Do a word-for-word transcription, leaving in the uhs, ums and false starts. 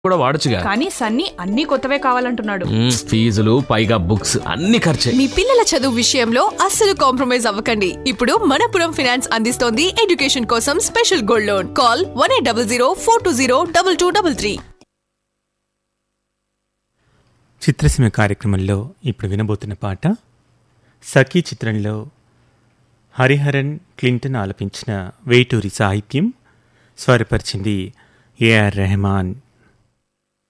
కూడా వాడొచ్చుగా. కానీ సన్నీ అన్ని కొత్తవే కావాలంటున్నాడు. మ్మ్, ఫీజులు పైగా బుక్స్ అన్ని ఖర్చే. మీ పిల్లల చదువు విషయంలో అస్సలు కాంప్రమైజ్ అవ్వకండి. ఇప్పుడు మనపురం ఫైనాన్స్ అందిస్తోంది ఎడ్యుకేషన్ కోసం special gold loan. Call one eight double zero four two zero double two double three. చిత్రసీమ కార్యక్రమంలో ఇప్పుడు వినబోతున్న పాట సఖీ చిత్రంలో హరిహరన్ క్లింటన్ ఆలపించిన వేటూరి సాహిత్యం, స్వరపరిచింది ఏఆర్ రెహమాన్.